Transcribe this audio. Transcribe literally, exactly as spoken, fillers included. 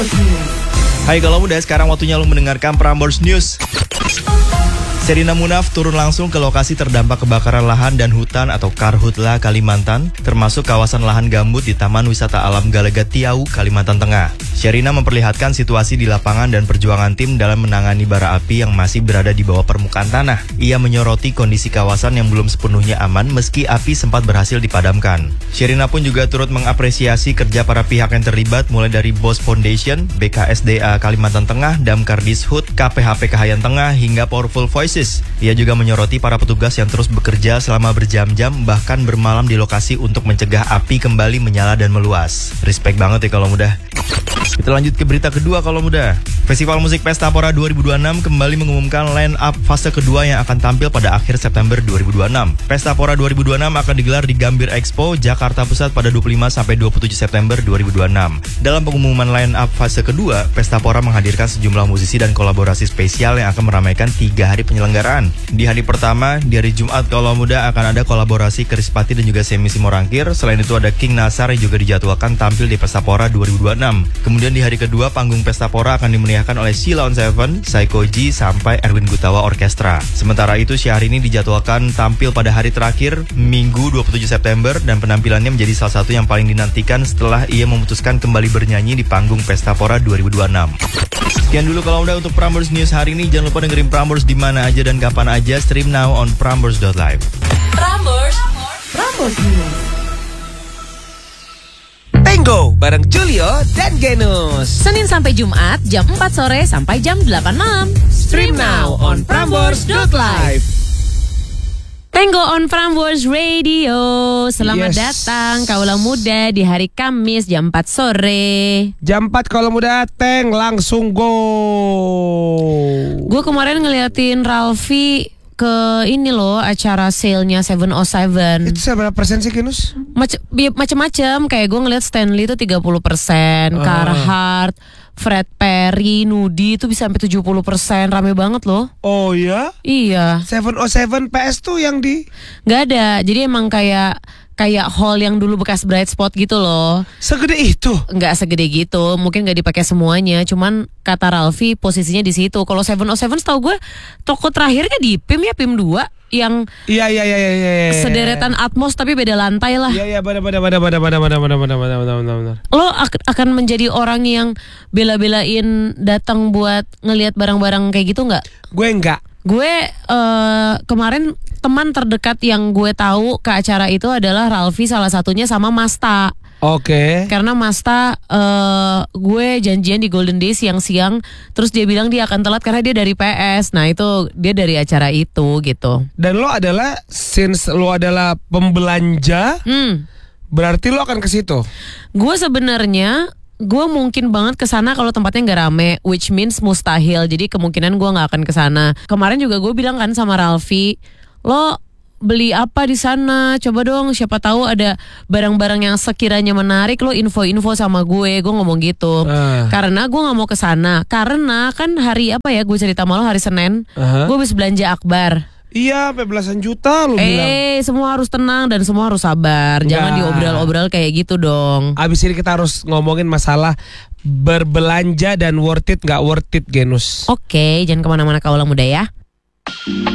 Prambors News. Hai kalau muda, sekarang waktunya lo mendengarkan Prambors News. Sherina Munaf turun langsung ke lokasi terdampak kebakaran lahan dan hutan atau Karhutla, Kalimantan, termasuk kawasan lahan gambut di Taman Wisata Alam Galagat Tiau, Kalimantan Tengah. Sherina memperlihatkan situasi di lapangan dan perjuangan tim dalam menangani bara api yang masih berada di bawah permukaan tanah. Ia menyoroti kondisi kawasan yang belum sepenuhnya aman meski api sempat berhasil dipadamkan. Sherina pun juga turut mengapresiasi kerja para pihak yang terlibat mulai dari Bos Foundation, B K S D A Kalimantan Tengah, Damkar Dishub, K P H P Kahayan Tengah, hingga Powerful Voices. Ia juga menyoroti para petugas yang terus bekerja selama berjam-jam bahkan bermalam di lokasi untuk mencegah api kembali menyala dan meluas. Respect banget ya kalau muda. Kita lanjut ke berita kedua kalau muda. Festival Musik Pesta Pora dua ribu dua puluh enam kembali mengumumkan line up fase kedua yang akan tampil pada akhir September dua ribu dua puluh enam. Pesta Pora dua ribu dua puluh enam akan digelar di Gambir Expo, Jakarta Pusat pada dua puluh lima sampai dua puluh tujuh September dua ribu dua puluh enam. Dalam pengumuman line up fase kedua, Pesta Pora menghadirkan sejumlah musisi dan kolaborasi spesial yang akan meramaikan tiga hari penyelenggaraan. Di hari pertama, di hari Jumat kalau muda akan ada kolaborasi Krispati dan juga Semi Simorangkir. Selain itu ada King Nasar yang juga dijadwalkan tampil di Pesta Pora dua ribu dua puluh enam. Kemudian di hari kedua, panggung Pesta Pora akan dimeriahkan oleh Sheila on Seven, Psycho G, sampai Erwin Gutawa Orkestra. Sementara itu, Syahrini dijadwalkan tampil pada hari terakhir, Minggu dua puluh tujuh September, dan penampilannya menjadi salah satu yang paling dinantikan setelah ia memutuskan kembali bernyanyi di panggung Pesta Pora dua ribu dua puluh enam. Sekian dulu kalau udah untuk Prambors News hari ini. Jangan lupa dengerin Prambors di mana aja dan kapan aja. Stream now on prambors dot live. Prambors, Prambors News. Tango bareng Julio dan Genus. Senin sampai Jumat jam empat sore sampai jam delapan malam. Stream now on prambors dot live. Tango on Prambors Radio. Selamat Yes. datang kaula muda di hari Kamis jam empat sore. Jam empat kalau muda Teng langsung go. Gue kemarin ngeliatin Ralfi ke ini loh, acara sale-nya tujuh oh tujuh. Itu seberapa persen sih Genus? Mac- ya, macem-macem, kayak gue ngeliat Stanley itu tiga puluh persen, Ah. Carhartt, Fred Perry, Nudi itu bisa sampai tujuh puluh persen. Rame banget loh. Oh ya? Iya, tujuh oh tujuh P S tuh yang di nggak ada. Jadi emang kayak kayak hall yang dulu bekas Bright Spot gitu loh. segede itu. Nggak segede gitu, mungkin nggak dipakai semuanya. Cuman kata Ralfi posisinya di situ. Kalau tujuh oh tujuh setahu gue toko terakhirnya di P I M ya, P I M dua yang Iya iya iya iya iya. sederetan Atmos tapi beda lantai lah. Iya iya benar benar benar benar benar benar benar benar benar benar benar. Lo ak- akan menjadi orang yang bela-belain datang buat ngelihat barang-barang kayak gitu nggak? Gue enggak. Gue uh, kemarin teman terdekat yang gue tahu ke acara itu adalah Ralfi, salah satunya sama Masta. Oke. Karena Masta uh, gue janjian di Golden Day siang-siang, terus dia bilang dia akan telat karena dia dari P S. Nah itu dia dari acara itu gitu. Dan lo adalah since lo adalah pembelanja, Hmm. berarti lo akan ke situ. Gue sebenarnya gue mungkin banget ke sana kalau tempatnya nggak rame, which means mustahil. Jadi kemungkinan gue nggak akan ke sana. Kemarin juga gue bilang kan sama Ralfi, lo beli apa di sana? Coba dong, siapa tahu ada barang-barang yang sekiranya menarik, lo info-info sama gue. Gue ngomong gitu. Ah. Karena gue nggak mau ke sana. Karena kan hari apa ya? Gue cerita sama lo hari Senin. Aha. Gue habis belanja akbar. Iya, sampai belasan juta lo bilang. Eh, semua harus tenang dan semua harus sabar. Jangan Enggak. diobrol-obrol kayak gitu dong. Abis ini kita harus ngomongin masalah berbelanja dan worth it nggak worth it Genus. Oke, jangan kemana-mana kaulah muda ya.